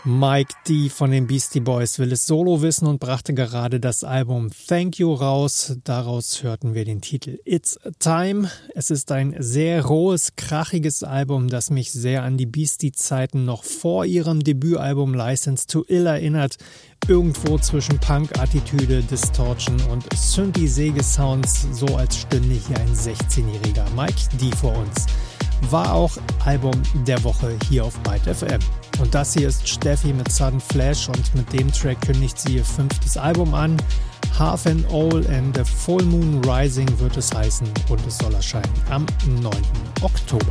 Mike D. von den Beastie Boys will es solo wissen und brachte gerade das Album Thank You raus. Daraus hörten wir den Titel It's Time. Es ist ein sehr rohes, krachiges Album, das mich sehr an die Beastie-Zeiten noch vor ihrem Debütalbum License to Ill erinnert. Irgendwo zwischen Punk-Attitüde, Distortion und Synthi-Säge-Sounds, so als stünde hier ein 16-jähriger Mike D. vor uns. War auch Album der Woche hier auf Byte FM. Und das hier ist Steffi mit Sudden Flash und mit dem Track kündigt sie ihr 5. Album an. Half and All and the Full Moon Rising wird es heißen und es soll erscheinen am 9. Oktober.